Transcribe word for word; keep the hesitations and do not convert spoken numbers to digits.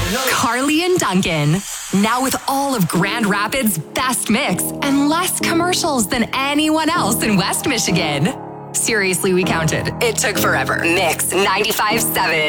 Carly and Duncan. Now with all of Grand Rapids' best mix and less commercials than anyone else in West Michigan. Seriously, we counted. It took forever. Mix ninety-five point seven.